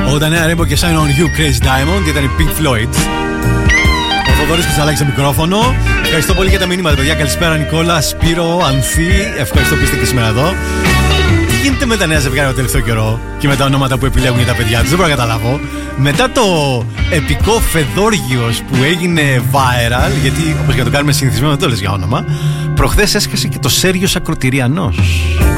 Όταν ένα Rainbow και Shine on You, Crazy Diamond, ήταν η Pink Floyd. Ο Θοδωρής Κουτσαλάκης στο μικρόφωνο. Ευχαριστώ πολύ για τα μηνύματα, παιδιά. Καλησπέρα, Νικόλα, Σπύρο, Ανθή. Ευχαριστώ που είστε και σήμερα εδώ. Τι γίνεται με τα νέα ζευγάρια το τελευταίο καιρό και με τα ονόματα που επιλέγουν για τα παιδιά τους? Δεν μπορώ να καταλάβω. Μετά το επικό Φεδόργιος που έγινε viral, γιατί όπως για το κάνουμε συνηθισμένο, δεν το λες για όνομα, προχθές έσκασε και το Σέργιος Ακροτηριανός.